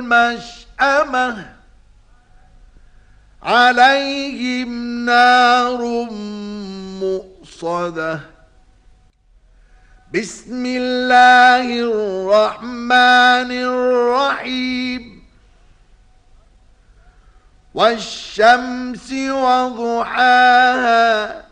المشأمة عليهم نار مؤصدة بسم الله الرحمن الرحيم والشمس وضحاها